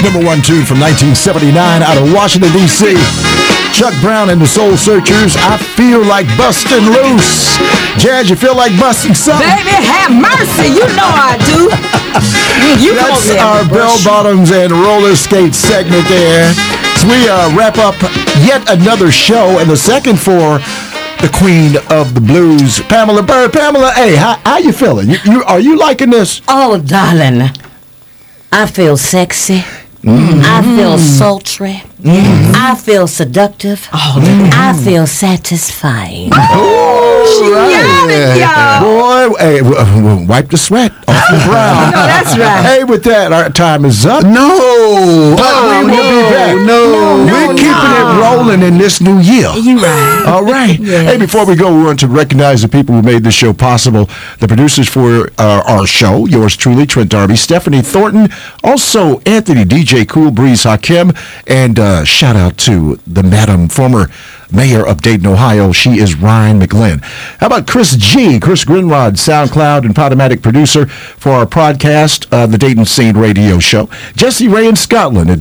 number one tune from 1979 out of Washington, D.C. Chuck Brown and the Soul Searchers, I Feel Like Bustin' Loose. Jazz, you feel like busting something? Baby, have mercy. You know I do. That's our bell bottoms and roller skate segment there. As we wrap up yet another show, and the second for the Queen of the Blues, Pamela Bird. Pamela, hey, how you feeling? Are you liking this? Oh, darling, I feel sexy. Mm-hmm. I feel sultry. Mm-hmm. I feel seductive. I feel satisfying. She got it, y'all. Boy, hey, wipe the sweat off the brow. No, that's right. Hey, with that, our time is up. No. But we will be back. We're keeping it rolling in this new year. You right. All right. Yes. Hey, before we go, we want to recognize the people who made this show possible. The producers for our show, yours truly, Trent Darby, Stephanie Thornton, also Anthony DJ Cool Breeze Hakim, and shout out to the Madam former Mayor of Dayton, Ohio. She is Ryan McGlynn. How about Chris G, Chris Grinrod, SoundCloud and Podomatic producer for our podcast, the Dayton Scene Radio Show. Jesse Ray in Scotland at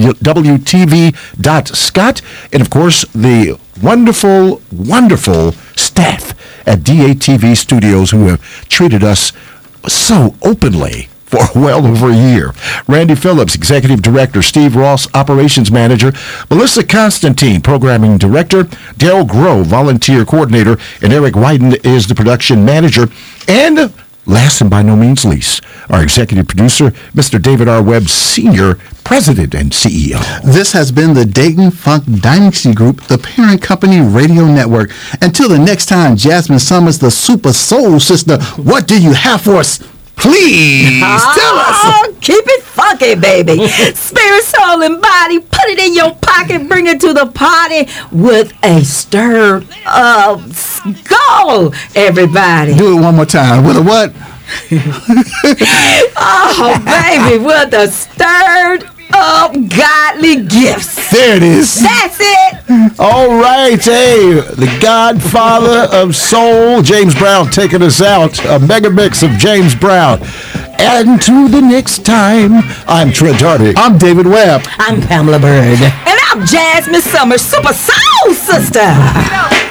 WTV.Scot. And, of course, the wonderful, wonderful staff at DATV Studios who have treated us so openly for well over a year. Randy Phillips, Executive Director. Steve Ross, Operations Manager. Melissa Constantine, Programming Director. Dale Grove, Volunteer Coordinator. And Eric Wyden is the Production Manager. And last and by no means least, our Executive Producer, Mr. David R. Webb, Senior President and CEO. This has been the Dayton Funk Dynasty Group, the parent company radio network. Until the next time, Jasmine Summers, the Super Soul Sister, what do you have for us? Please tell us. Keep it funky, baby. Spirit, soul, and body. Put it in your pocket. Bring it to the party with a stirred up skull, everybody. Do it one more time. With a what? Oh, baby, with a stirred up godly gifts. There it is. That's it. All right. Hey, the Godfather of Soul, James Brown, taking us out. A mega mix of James Brown. And to the next time, I'm Trent Darby. I'm David Webb. I'm Pamela Bird. And I'm Jasmine Summers, Super Soul Sister.